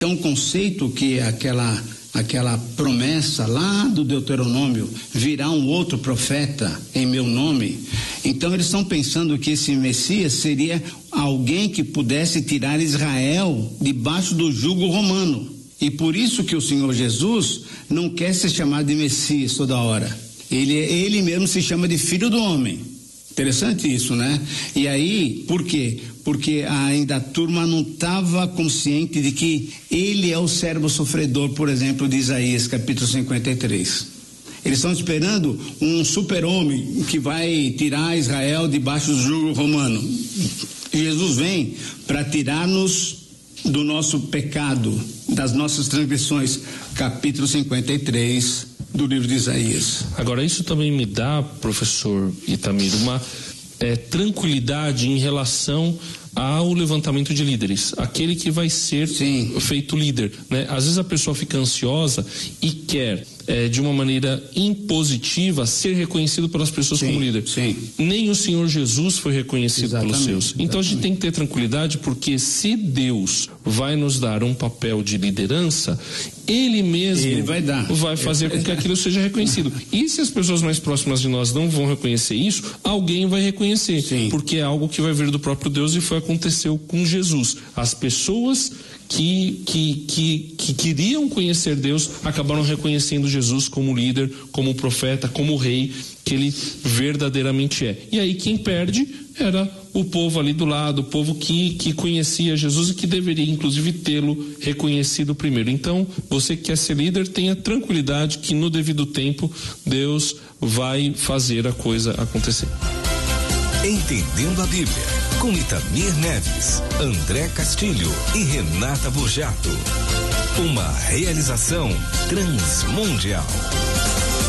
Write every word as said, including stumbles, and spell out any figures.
É um conceito que aquela, aquela promessa lá do Deuteronômio, virá um outro profeta em meu nome. Então eles estão pensando que esse Messias seria alguém que pudesse tirar Israel debaixo do jugo romano. E por isso que o Senhor Jesus não quer ser chamado de Messias toda hora. Ele, ele mesmo se chama de Filho do Homem. Interessante isso, né? E aí, por quê? Porque ainda a turma não estava consciente de que ele é o servo sofredor, por exemplo, de Isaías, capítulo cinquenta e três. Eles estão esperando um super-homem que vai tirar Israel debaixo do jugo romano. E Jesus vem para tirar-nos do nosso pecado, das nossas transgressões, capítulo cinquenta e três do livro de Isaías. Agora, isso também me dá, professor Itamir, uma é, tranquilidade em relação ao levantamento de líderes, aquele que vai ser Sim. feito líder, né? Às vezes a pessoa fica ansiosa e quer é, de uma maneira impositiva ser reconhecido pelas pessoas sim, como líder. Sim. Nem o Senhor Jesus foi reconhecido exatamente, pelos seus. Exatamente. Então a gente tem que ter tranquilidade, porque se Deus vai nos dar um papel de liderança, Ele mesmo Ele vai, dar. vai fazer Ele com que aquilo seja reconhecido. E se as pessoas mais próximas de nós não vão reconhecer isso, alguém vai reconhecer, sim. porque é algo que vai vir do próprio Deus, e foi aconteceu com Jesus. As pessoas que, que, que, que queriam conhecer Deus acabaram reconhecendo Jesus como líder, como profeta, como rei, que ele verdadeiramente é. E aí quem perde era o povo ali do lado, o povo que, que conhecia Jesus e que deveria inclusive tê-lo reconhecido primeiro. Então, você que quer ser líder, tenha tranquilidade que no devido tempo Deus vai fazer a coisa acontecer. Entendendo a Bíblia, com Itamir Neves, André Castilho e Renata Burjato. Uma realização Transmundial.